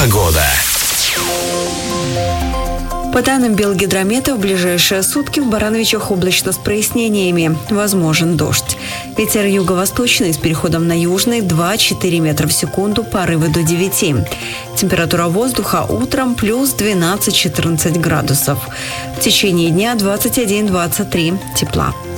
Погода. По данным Белгидромета, в ближайшие сутки в Барановичах облачно с прояснениями. Возможен дождь. Ветер юго-восточный с переходом на южный 2-4 метра в секунду, порывы до 9. Температура воздуха утром плюс 12-14 градусов. В течение дня 21-23 тепла.